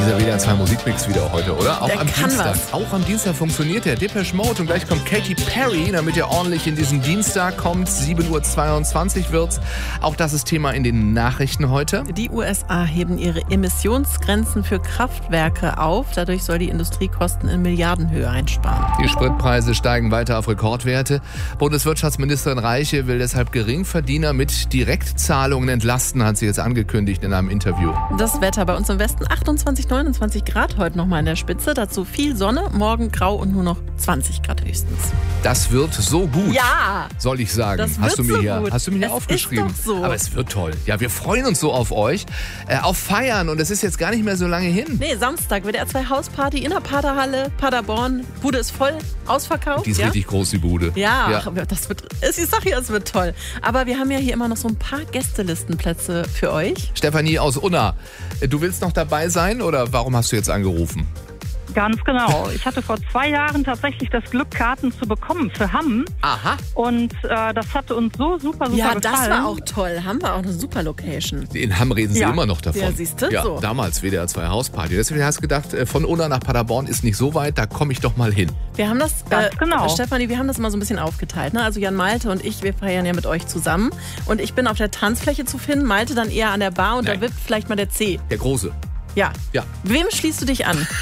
Dieser WDR 2 Musikmix wieder heute, oder? Auch Der am kann Dienstag. was. Auch am Dienstag funktioniert der Depeche Mode und gleich kommt Katy Perry, damit ihr ordentlich in diesen Dienstag kommt. 7:22 Uhr wird's. Auch das ist Thema in den Nachrichten heute. Die USA heben ihre Emissionsgrenzen für Kraftwerke auf. Dadurch soll die Industrie Kosten in Milliardenhöhe einsparen. Die Spritpreise steigen weiter auf Rekordwerte. Bundeswirtschaftsministerin Reiche will deshalb Geringverdiener mit Direktzahlungen entlasten, hat sie jetzt angekündigt in einem Interview. Das Wetter bei uns im Westen 28, 29 Grad heute nochmal in der Spitze. Dazu viel Sonne, morgen grau und nur noch 20 Grad höchstens. Das wird so gut, Ja! soll ich sagen. Das Hast du wird mir so gut. hier Es aufgeschrieben? ist doch so. Aber es wird toll. Ja, wir freuen uns so auf euch. Auf Feiern und es ist jetzt gar nicht mehr so lange hin. Nee, Samstag WDR 2 Hausparty in der Paderhalle, Paderborn. Bude ist voll, ausverkauft. Die ist ja? richtig groß, die Bude. Ja, das wird, ich sag ja, es wird toll. Aber wir haben ja hier immer noch so ein paar Gästelistenplätze für euch. Stefanie aus Unna, du willst noch dabei sein oder warum hast du jetzt angerufen? Ganz genau. Ich hatte vor 2 Jahren tatsächlich das Glück, Karten zu bekommen für Hamm. Aha. Und das hatte uns so super Ja, gefallen. das war auch toll. Haben wir auch eine super Location. In Hamm reden sie Ja. immer noch davon. Ja, siehst du, Ja, so. damals WDR 2 Hausparty. Deswegen hast du gedacht, von Unna nach Paderborn ist nicht so weit, da komme ich doch mal hin. Wir haben das, Ganz genau. Stefanie, wir haben das mal so ein bisschen aufgeteilt. Ne? Also Jan Malte und ich, wir feiern ja mit euch zusammen. Und ich bin auf der Tanzfläche zu finden, Malte dann eher an der Bar und Nein. da wird vielleicht mal der C. Der Große. Ja. Ja. Wem schließt du dich an?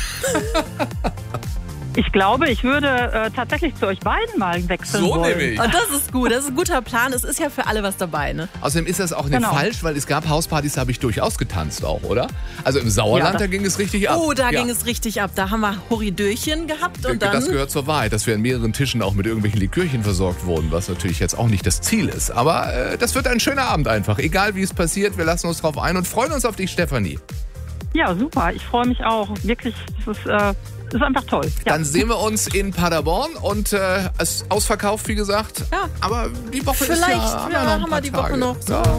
Ich glaube, ich würde tatsächlich zu euch beiden mal wechseln So wollen. nämlich. Und das ist gut, das ist ein guter Plan. Es ist ja für alle was dabei, ne? Außerdem ist das auch nicht Genau. falsch, weil es gab Hauspartys, da habe ich durchaus getanzt auch, oder? Also im Sauerland, Ja, da ging es richtig ab. Oh, da Ja. ging es richtig ab. Da haben wir Horidöchen gehabt und Das dann... gehört zur Wahrheit, dass wir an mehreren Tischen auch mit irgendwelchen Likörchen versorgt wurden, was natürlich jetzt auch nicht das Ziel ist. Aber das wird ein schöner Abend einfach. Egal wie es passiert, wir lassen uns drauf ein und freuen uns auf dich, Stefanie. Ja, super. Ich freue mich auch. Wirklich, das ist einfach toll. Ja. Dann sehen wir uns in Paderborn und es ist ausverkauft, wie gesagt. Ja. Aber die Woche ist Vielleicht ja, haben wir noch ein haben paar wir die Tage. Woche noch so. Ja.